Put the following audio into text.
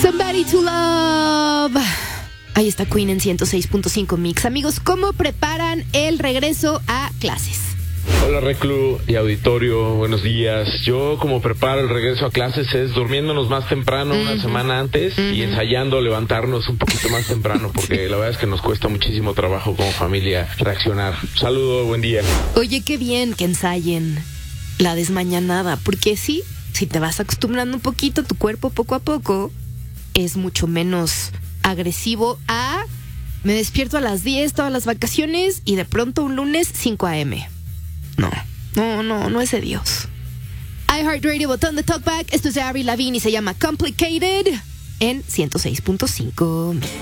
Somebody to Love. Ahí está Queen en 106.5 Mix. Amigos, ¿cómo preparan el regreso a clases? Hola Reclu y auditorio, buenos días. Yo como preparo el regreso a clases es durmiéndonos más temprano una semana antes y ensayando levantarnos un poquito más temprano porque la verdad es que nos cuesta muchísimo trabajo como familia reaccionar. Saludos, buen día. Oye, qué bien que ensayen la desmañanada, porque sí, si te vas acostumbrando un poquito, tu cuerpo poco a poco es mucho menos agresivo a me despierto a las 10 todas las vacaciones y de pronto un lunes 5 a.m. No es de Dios. iHeartRadio, botón de talkback. Esto es de Avril Lavigne y se llama Complicated en 106.5.